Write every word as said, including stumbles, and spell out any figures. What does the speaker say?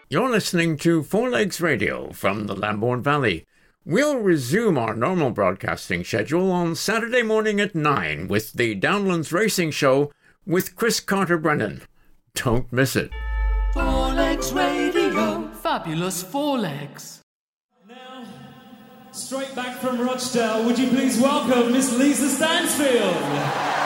You're listening to Four Legs Radio from the Lambourne Valley. We'll resume our normal broadcasting schedule on Saturday morning at nine with the Downlands Racing Show with Chris Carter-Brennan. Don't miss it. Four Legs Radio. Fabulous Four Legs. Now, straight back from Rochdale, would you please welcome Miss Lisa Stansfield?